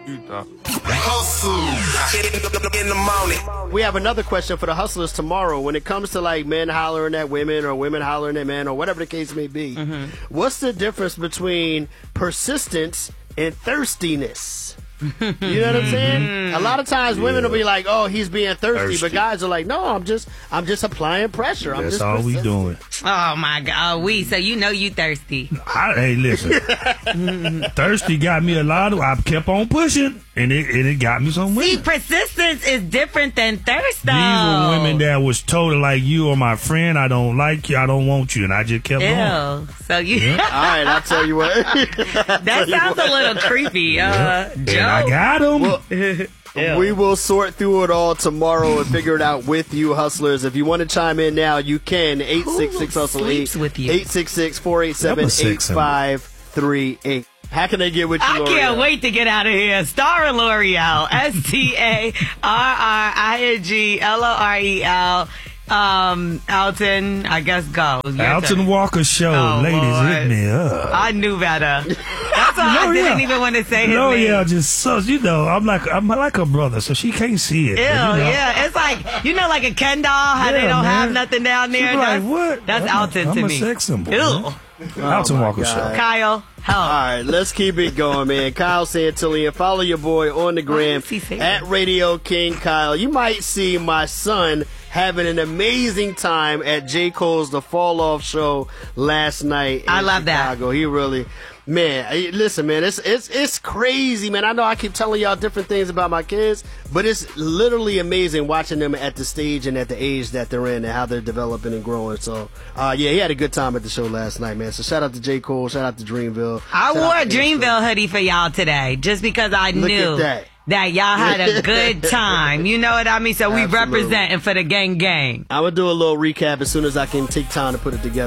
In the morning. We have another question for the hustlers tomorrow. When it comes to like men hollering at women or women hollering at men or whatever the case may be, what's the difference between persistence and thirstiness? You know what I'm saying? A lot of times women will be like, "Oh, he's being thirsty," but guys are like, "No, I'm just applying pressure. I'm That's just all we persistent." doing. Oh my God, so you know you thirsty. Hey, listen. Thirsty got me a lot of. I kept on pushing, and it got me some See, women. persistence is different than thirst, though. These were women that was total like, you are my friend. I don't like you. I don't want you, and I just kept going. So you. All right, I'll tell you what. That sounds a little creepy, Joe. And I got him. Well, we will sort through it all tomorrow and figure it out with you, hustlers. If you want to chime in now, you can. 866-HUSTLE-8. with you? 866-487-8538. How can they get with you, I L'Oreal? can't wait to get out of here. Star and L'Oreal. STARRINGLOREL. Alton, I guess go. Alton Walker Show. Oh, Ladies, Lord. hit me up. I knew better. That's why I didn't even want to say his name. Yeah, just so you know, I'm like a brother, so she can't see it. Ew, but, you know. yeah. It's like, like a Ken doll, how they don't have nothing down there. She be like, what? That's Alton to I'm me. a sex symbol. Ew. Man. Alton Walker God. Show. Kyle, help. All right, let's keep it going, man. Kyle Santillan. Follow your boy on the gram does he say at that? Radio King Kyle. You might see my son having an amazing time at J. Cole's The Fall Off show last night in I love Chicago. He really, man, listen, man, it's crazy, man. I know I keep telling y'all different things about my kids, but it's literally amazing watching them at the stage and at the age that they're in and how they're developing and growing. So, yeah, he had a good time at the show last night, man. So shout out to J. Cole, shout out to Dreamville. I Shout wore out a to Dreamville hoodie for y'all today just because I Look knew at that. y'all had a good time. You know what I mean? So we Absolutely. representing for the gang. I'm going to do a little recap as soon as I can take time to put it together.